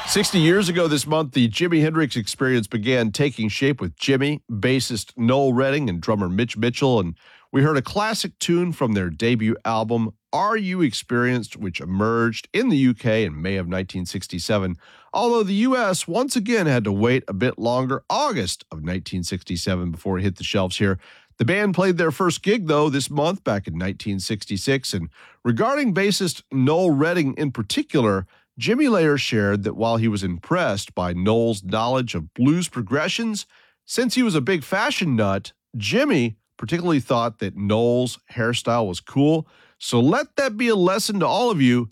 60 years ago this month, the Jimi Hendrix Experience began taking shape with Jimi, bassist Noel Redding, and drummer Mitch Mitchell. And we heard a classic tune from their debut album, Are You Experienced, which emerged in the UK in May of 1967. Although the US once again had to wait a bit longer, August of 1967, before it hit the shelves here. The band played their first gig, though, this month back in 1966. And regarding bassist Noel Redding in particular, Jimi later shared that while he was impressed by Noel's knowledge of blues progressions, since he was a big fashion nut, Jimi particularly thought that Noel's hairstyle was cool. So let that be a lesson to all of you.